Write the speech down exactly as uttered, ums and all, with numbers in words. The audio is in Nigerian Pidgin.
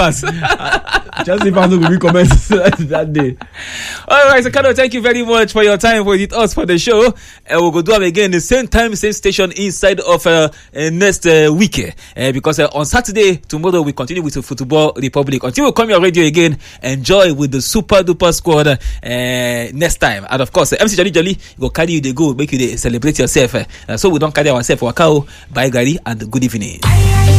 pass. Chelsea fans will be commenting that day. All right, so Kano, thank you very much for your time with us for the show. And uh, we'll go do them again the same time, same station inside of uh, uh, next uh, week. Uh, because uh, on Saturday, tomorrow, we continue with the Football Republic. Until we come your radio again, enjoy with the Super Duper Squad uh, next time. And of course, uh, M C Jolly Jolly go carry you, they go make you they celebrate yourself. Uh, so we don't carry ourselves. Wakao, bye, Gary, and good evening.